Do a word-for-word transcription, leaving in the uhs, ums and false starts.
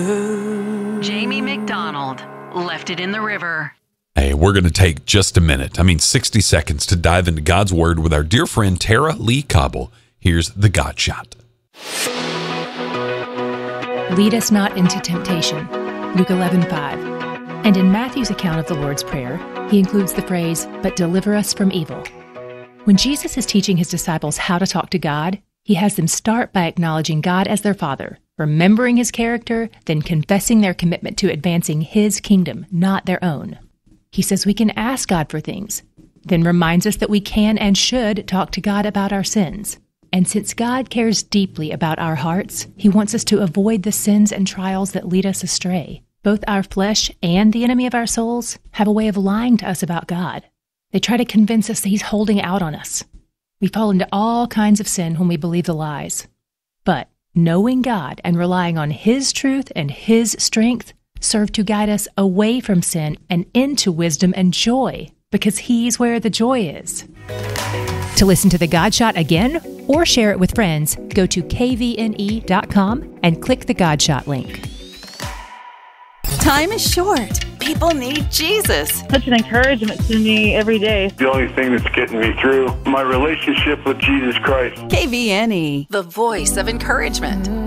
Jamie McDonald left it in the river. Hey, we're going to take just a minute, I mean sixty seconds, to dive into God's Word with our dear friend Tara Lee Cobble. Here's the God Shot. Lead us not into temptation, Luke eleven five. And in Matthew's account of the Lord's Prayer, he includes the phrase, but deliver us from evil. When Jesus is teaching his disciples how to talk to God, he has them start by acknowledging God as their Father, remembering his character, then confessing their commitment to advancing his kingdom, not their own. He says we can ask God for things, then reminds us that we can and should talk to God about our sins. And since God cares deeply about our hearts, he wants us to avoid the sins and trials that lead us astray. Both our flesh and the enemy of our souls have a way of lying to us about God. They try to convince us that he's holding out on us. We fall into all kinds of sin when we believe the lies. But knowing God and relying on his truth and his strength serve to guide us away from sin and into wisdom and joy, because he's where the joy is. To listen to the God Shot again or share it with friends, go to k v n e dot com and click the God Shot link. Time is short. People need Jesus. Such an encouragement to me every day. The only thing that's getting me through, my relationship with Jesus Christ. K V N E, The voice of encouragement.